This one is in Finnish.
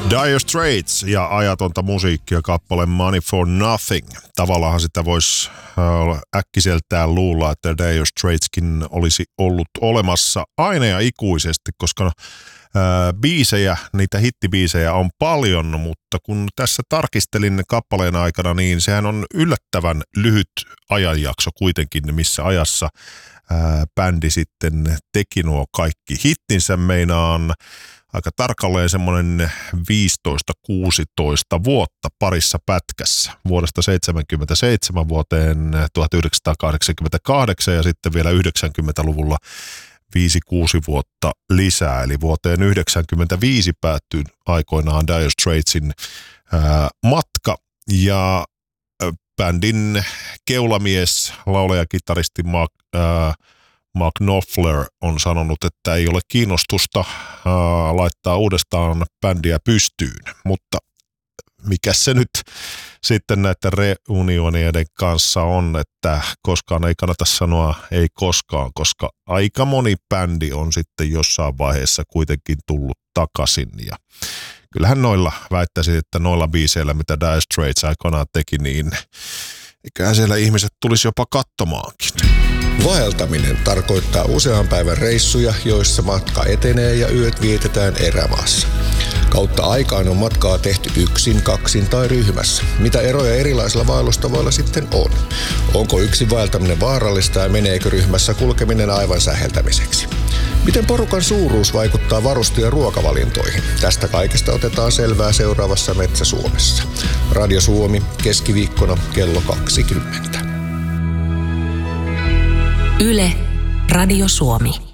Dire Straits ja ajatonta musiikkia kappale Money for Nothing. Tavallaan sitä voisi äkkiseltään luulla, että Dire Straitskin olisi ollut olemassa aina ja ikuisesti, koska biisejä, niitä hittibiisejä on paljon, mutta kun tässä tarkistelin kappaleen aikana, niin sehän on yllättävän lyhyt ajanjakso kuitenkin, missä ajassa bändi sitten teki nuo kaikki hittinsä. Meinaan aika tarkalleen semmoinen 15-16 vuotta parissa pätkässä. Vuodesta 1977 vuoteen 1988 ja sitten vielä 90-luvulla 5-6 vuotta lisää. Eli vuoteen 1995 päättyi aikoinaan Dire Straitsin matka ja bändin keulamies, laulaja-kitaristi Mark Knopfler on sanonut, että ei ole kiinnostusta laittaa uudestaan bändiä pystyyn, mutta mikä se nyt sitten näiden reunioneiden kanssa on, että koskaan ei kannata sanoa ei koskaan, koska aika moni bändi on sitten jossain vaiheessa kuitenkin tullut takaisin ja kyllähän noilla väittäisin, että noilla biiseillä, mitä Dire Straits aikoinaan teki, niin eiköhän siellä ihmiset tulisi jopa katsomaankin. Vaeltaminen tarkoittaa usean päivän reissuja, joissa matka etenee ja yöt vietetään erämaassa. Kautta aikaan on matkaa tehty yksin, kaksin tai ryhmässä. Mitä eroja erilaisilla vaellustavoilla sitten on? Onko yksin vaeltaminen vaarallista ja meneekö ryhmässä kulkeminen aivan säheltämiseksi? Miten porukan suuruus vaikuttaa varuste- ja ruokavalintoihin? Tästä kaikesta otetaan selvää seuraavassa Metsä Suomessa. Radio Suomi, keskiviikkona kello 20. Yle, Radio Suomi.